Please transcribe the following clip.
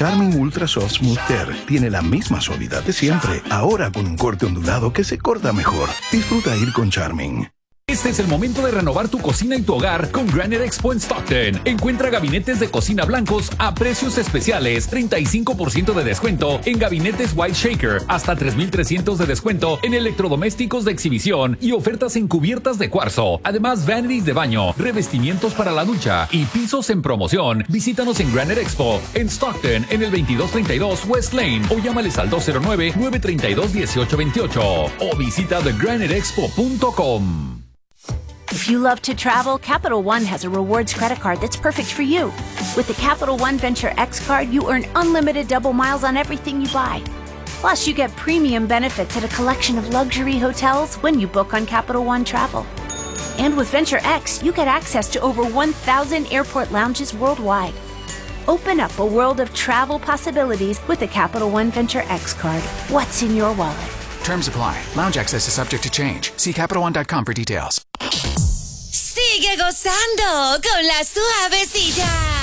Charmin Ultra Soft Smooth Tear tiene la misma suavidad de siempre, ahora con un corte ondulado que se corta mejor. Disfruta ir con Charmin. Este es el momento de renovar tu cocina y tu hogar con Granite Expo en Stockton. Encuentra gabinetes de cocina blancos a precios especiales, 35% de descuento en gabinetes White Shaker, hasta 3,300 de descuento en electrodomésticos de exhibición y ofertas en cubiertas de cuarzo. Además, vanities de baño, revestimientos para la ducha y pisos en promoción. Visítanos en Granite Expo en Stockton en el 2232 West Lane o llámales al 209-932-1828 o visita thegraniteexpo.com. If you love to travel, Capital One has a rewards credit card that's perfect for you. With the Capital One Venture X card, you earn unlimited double miles on everything you buy. Plus, you get premium benefits at a collection of luxury hotels when you book on Capital One Travel. And with Venture X, you get access to over 1,000 airport lounges worldwide. Open up a world of travel possibilities with the Capital One Venture X card. What's in your wallet? Terms apply. Lounge access is subject to change. See CapitalOne.com for details. Sigue gozando con la suavecita.